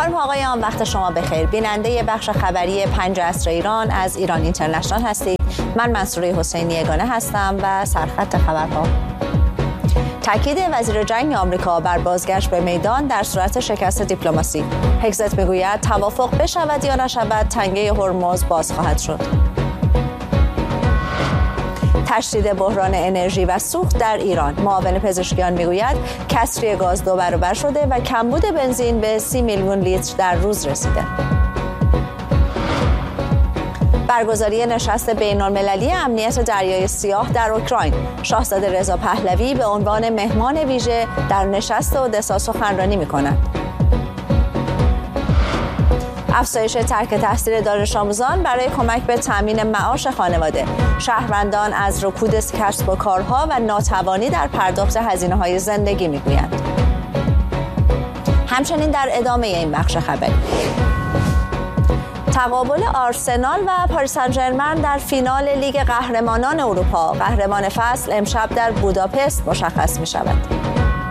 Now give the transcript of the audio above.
خانم آقایان، وقت شما بخیر. بیننده بخش خبری 5 عصر ایران از ایران اینترنشنال هستید. من منصوره حسینی یگانه هستم و سرخط خبرها. تاکید وزیر جنگ آمریکا بر بازگشت به میدان در صورت شکست دیپلماسی. هگزت میگوید توافق بشود یا نشود تنگه هرمز باز خواهد شد. تشدید بحران انرژی و سوخت در ایران. معاون پزشکیان میگوید کسری گاز 2 برابر شده و کمبود بنزین به 30 میلیون لیتر در روز رسیده. برگزاری نشست بین‌المللی امنیت دریای سیاه در اوکراین. شاهزاده رضا پهلوی به عنوان مهمان ویژه در نشست اودسا سخنرانی می‌کند. افزایش ترک تحصیل دانش آموزان برای کمک به تامین معاش خانواده. شهروندان از رکود کسب و کارها و ناتوانی در پرداخت هزینه‌های زندگی می‌گویند. همچنین در ادامه این بخش خبری، تقابل آرسنال و پاریس سن ژرمن در فینال لیگ قهرمانان اروپا. قهرمان فصل امشب در بوداپست مشخص می‌شود.